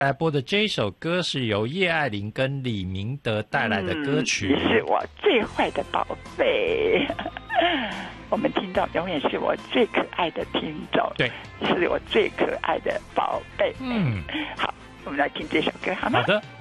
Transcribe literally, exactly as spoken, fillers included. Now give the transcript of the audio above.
来播的这一首歌是由叶爱玲跟李明德带来的歌曲， 你、嗯、是我最坏的宝贝。我们听众永远是我最可爱的听众， 对， 是我最可爱的宝贝。 嗯， 好，我们来听这首歌好吗？ 好的。